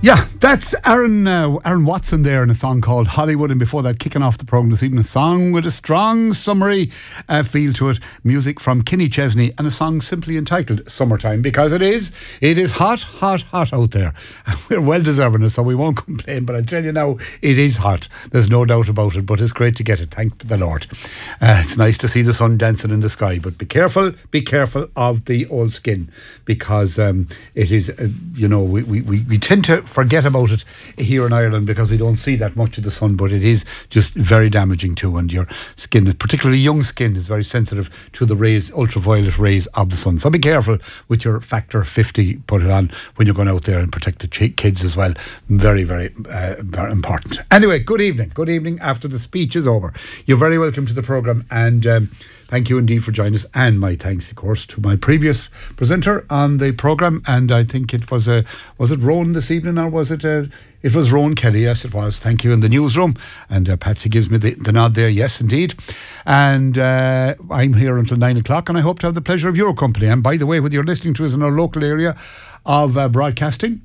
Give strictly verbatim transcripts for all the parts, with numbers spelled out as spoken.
Yeah, that's Aaron uh, Aaron Watson there in a song called Hollywood, and before that, kicking off the programme this evening, a song with a strong summery uh, feel to it, music from Kenny Chesney, and a song simply entitled Summertime, because it is it is hot, hot, hot out there. We're well deserving it, so we won't complain, but I tell you now, it is hot. There's no doubt about it, but it's great to get it, thank the Lord. Uh, it's nice to see the sun dancing in the sky, but be careful, be careful of the old skin, because um, it is, uh, you know, we, we, we, we tend to forget about it here in Ireland because we don't see that much of the sun, but it is just very damaging too, and your skin, particularly young skin, is very sensitive to the rays, ultraviolet rays of the sun. So be careful with your factor fifty, put it on when you're going out there, and protect the ch- kids as well. Very, very, uh, very important. Anyway, good evening. Good evening after the speech is over. You're very welcome to the programme, and um, thank you indeed for joining us, and my thanks, of course, to my previous presenter on the programme. And I think it was a was it Rowan this evening, or was it a, it was Rowan Kelly? Yes, it was. Thank you, in the newsroom. And uh, Patsy gives me the, the nod there. Yes, indeed. And uh, I'm here until nine o'clock, and I hope to have the pleasure of your company. And by the way, whether you're listening to us in our local area of uh, broadcasting,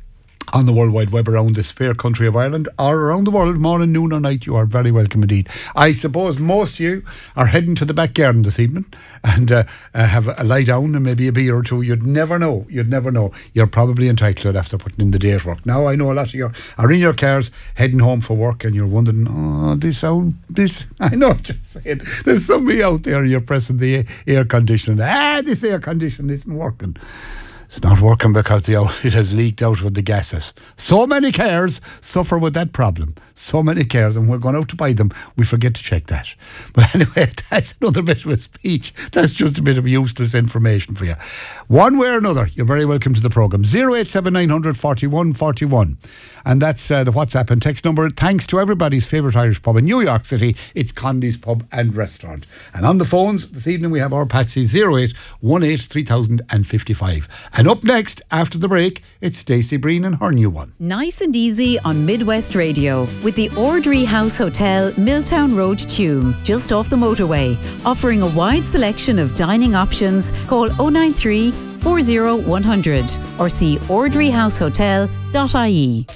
on the World Wide Web around this fair country of Ireland, or around the world, morning, noon or night, you are very welcome indeed. I suppose most of you are heading to the back garden this evening and uh, uh, have a lie down and maybe a beer or two. You'd never know. You'd never know. You're probably entitled to it after putting in the day's work. Now, I know a lot of you are in your cars heading home for work, and you're wondering, oh, this, oh, this, I know, just saying, there's somebody out there, you're pressing the air conditioner. Ah, this air conditioner isn't working. It's not working because the, it has leaked out with the gases. So many cars suffer with that problem. So many cars, and we're going out to buy them. We forget to check that. But anyway, that's another bit of a speech. That's just a bit of useless information for you. One way or another, you're very welcome to the programme. zero eight seven nine hundred forty-one forty-one. And that's uh, the WhatsApp and text number. Thanks to everybody's favourite Irish pub in New York City. It's Condi's Pub and Restaurant. And on the phones this evening, we have our Patsy zero eight one eight three thousand fifty-five. And up next, after the break, it's Stacey Breen and her new one. Nice and easy on Midwest Radio with the Ordry House Hotel, Milltown Road, Tuam, just off the motorway. Offering a wide selection of dining options. Call oh nine three, four oh one hundred or see ordry house hotel dot I E.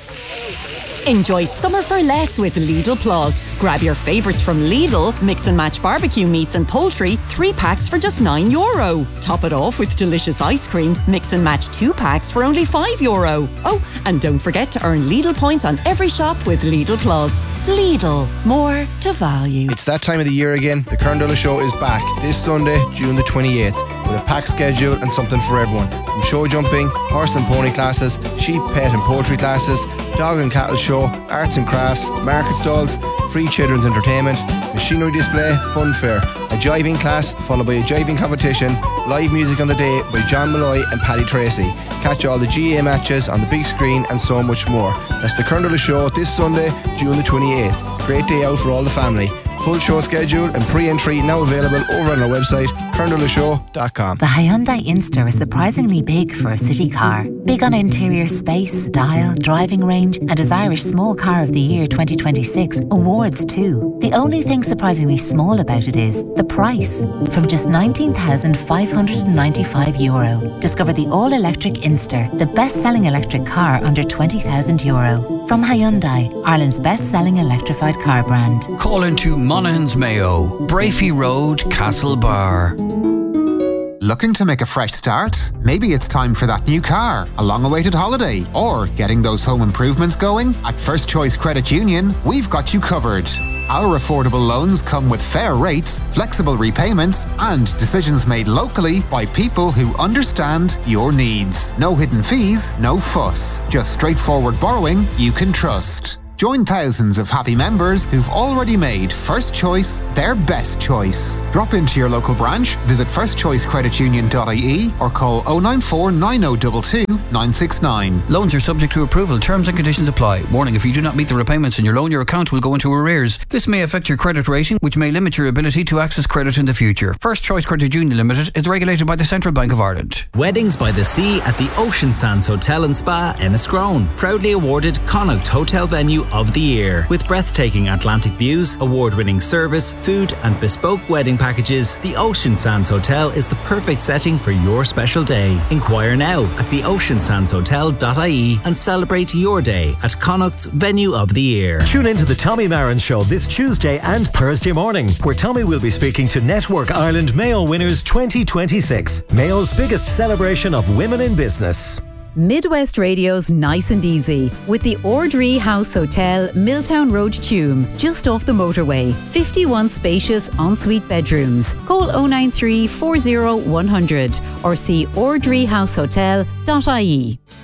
Enjoy summer for less with Lidl Plus. Grab your favourites from Lidl, mix and match barbecue meats and poultry, three packs for just nine euro. Top it off with delicious ice cream, mix and match two packs for only five euro. Oh, and don't forget to earn Lidl points on every shop with Lidl Plus. Lidl, more to value. It's that time of the year again. The Kern Show is back this Sunday, June the twenty-eighth, with a packed schedule and something for everyone. From show jumping, horse and pony classes, sheep, pet and poultry classes, dog and cattle show, arts and crafts, market stalls, free children's entertainment, machinery display, fun fair, a jiving class followed by a jiving competition, live music on the day by John Malloy and Paddy Tracy. Catch all the G A A matches on the big screen and so much more. That's the Kern Show this Sunday, June the twenty-eighth. Great day out for all the family. Full show schedule and pre-entry now available over on our website, kernel show dot com. The Hyundai Inster is surprisingly big for a city car. Big on interior space, style, driving range, and as Irish Small Car of the Year twenty twenty-six awards too. The only thing surprisingly small about it is the price. From just nineteen thousand five hundred ninety-five euro. Discover the all-electric Inster, the best-selling electric car under twenty thousand euro. From Hyundai, Ireland's best-selling electrified car brand. Call into Monaghan's Mayo, Brafey Road, Castlebar. Looking to make a fresh start? Maybe it's time for that new car, a long-awaited holiday, or getting those home improvements going? At First Choice Credit Union, we've got you covered. Our affordable loans come with fair rates, flexible repayments, and decisions made locally by people who understand your needs. No hidden fees, no fuss. Just straightforward borrowing you can trust. Join thousands of happy members who've already made First Choice their best choice. Drop into your local branch, visit first choice credit union dot I E or call oh nine four nine oh two two nine six nine. Loans are subject to approval. Terms and conditions apply. Warning, if you do not meet the repayments in your loan, your account will go into arrears. This may affect your credit rating, which may limit your ability to access credit in the future. First Choice Credit Union Limited is regulated by the Central Bank of Ireland. Weddings by the Sea at the Ocean Sands Hotel and Spa, Enniscrone. Proudly awarded Connaught Hotel Venue of the year. With breathtaking Atlantic views, award-winning service, food and bespoke wedding packages, the Ocean Sands Hotel is the perfect setting for your special day. Inquire now at the ocean sands hotel dot I E and celebrate your day at Connacht's venue of the year. Tune into the Tommy Marin Show this Tuesday and Thursday morning, where Tommy will be speaking to Network Ireland Mayo Winners twenty twenty-six, Mayo's biggest celebration of women in business. Midwest Radio's Nice and Easy with the Ordree House Hotel, Milltown Road, Tuam, just off the motorway. fifty-one spacious ensuite bedrooms. Call oh nine three, four oh, one hundred or see ordree house hotel dot I E.